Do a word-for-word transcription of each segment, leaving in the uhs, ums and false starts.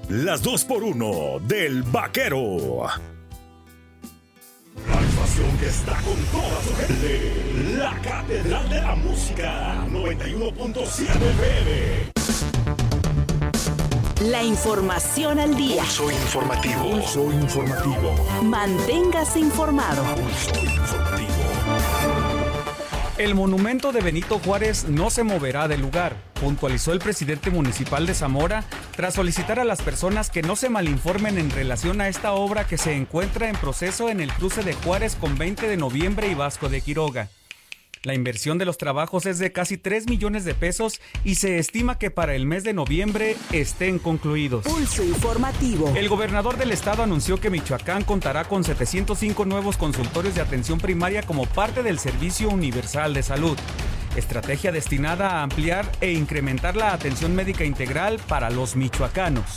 Las dos por uno del Vaquero. La estación que está con toda su gente. La Catedral de la Música. noventa y uno punto siete F M. La información al día. Pulso informativo. Pulso informativo. Manténgase informado. Pulso informativo. El monumento de Benito Juárez no se moverá del lugar, puntualizó el presidente municipal de Zamora, tras solicitar a las personas que no se malinformen en relación a esta obra que se encuentra en proceso en el cruce de Juárez con veinte de noviembre y Vasco de Quiroga. La inversión de los trabajos es de casi tres millones de pesos y se estima que para el mes de noviembre estén concluidos. Pulso informativo. El gobernador del estado anunció que Michoacán contará con setecientos cinco nuevos consultorios de atención primaria como parte del Servicio Universal de Salud. Estrategia destinada a ampliar e incrementar la atención médica integral para los michoacanos.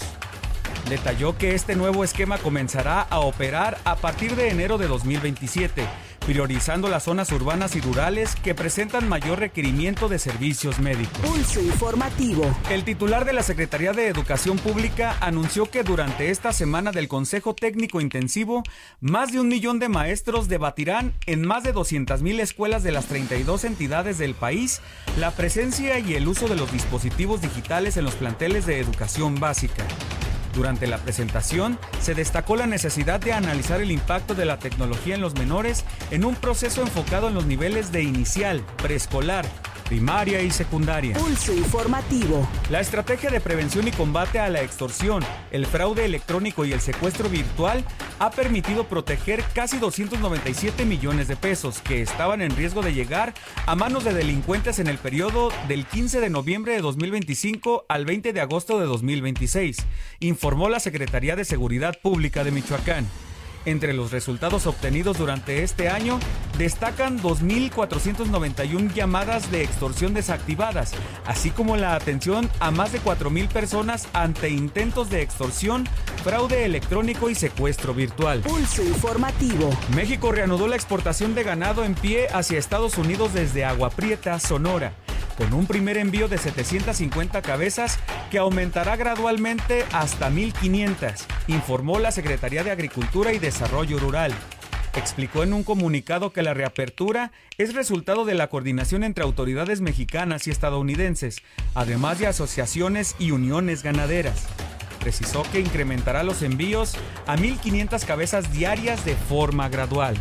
Detalló que este nuevo esquema comenzará a operar a partir de enero de dos mil veintisiete, priorizando las zonas urbanas y rurales que presentan mayor requerimiento de servicios médicos. Pulso informativo. El titular de la Secretaría de Educación Pública anunció que durante esta semana del Consejo Técnico Intensivo, más de un millón de maestros debatirán en más de doscientas mil escuelas de las treinta y dos entidades del país la presencia y el uso de los dispositivos digitales en los planteles de educación básica. Durante la presentación, se destacó la necesidad de analizar el impacto de la tecnología en los menores en un proceso enfocado en los niveles de inicial, preescolar, primaria y secundaria. Pulso informativo. La estrategia de prevención y combate a la extorsión, el fraude electrónico y el secuestro virtual ha permitido proteger casi doscientos noventa y siete millones de pesos que estaban en riesgo de llegar a manos de delincuentes en el periodo del quince de noviembre de dos mil veinticinco al veinte de agosto de dos mil veintiséis, informó la Secretaría de Seguridad Pública de Michoacán. Entre los resultados obtenidos durante este año, destacan dos mil cuatrocientas noventa y una llamadas de extorsión desactivadas, así como la atención a más de cuatro mil personas ante intentos de extorsión, fraude electrónico y secuestro virtual. Pulso informativo. México reanudó la exportación de ganado en pie hacia Estados Unidos desde Agua Prieta, Sonora, con un primer envío de setecientas cincuenta cabezas que aumentará gradualmente hasta mil quinientas, informó la Secretaría de Agricultura y Desarrollo Rural. Explicó en un comunicado que la reapertura es resultado de la coordinación entre autoridades mexicanas y estadounidenses, además de asociaciones y uniones ganaderas. Precisó que incrementará los envíos a mil quinientas cabezas diarias de forma gradual.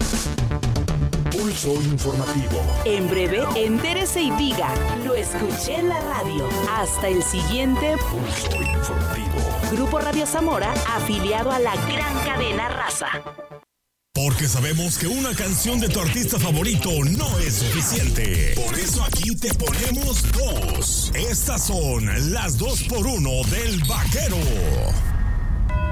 Pulso informativo. En breve, entérese y diga, lo escuché en la radio. Hasta el siguiente Pulso informativo. Grupo Radio Zamora, afiliado a la gran cadena Raza. Porque sabemos que una canción de tu artista favorito no es suficiente. Por eso aquí te ponemos dos. Estas son las dos por uno del Vaquero.